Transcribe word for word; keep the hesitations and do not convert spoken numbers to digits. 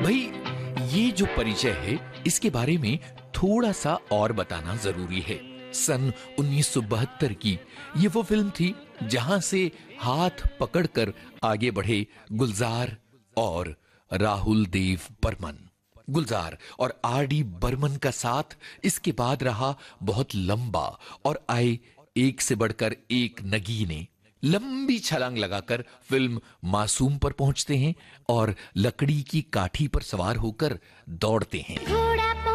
भाई, ये जो परिचय है इसके बारे में थोड़ा सा और बताना जरूरी है। सन उन्नीस सौ बहत्तर की ये वो फिल्म थी जहां से हाथ पकड़कर आगे बढ़े गुलजार और राहुल देव बर्मन। गुलजार और आर डी बर्मन का साथ इसके बाद रहा बहुत लंबा और आए एक से बढ़कर एक नगीने। लंबी छलांग लगाकर फिल्म मासूम पर पहुंचते हैं और लकड़ी की काठी पर सवार होकर दौड़ते हैं।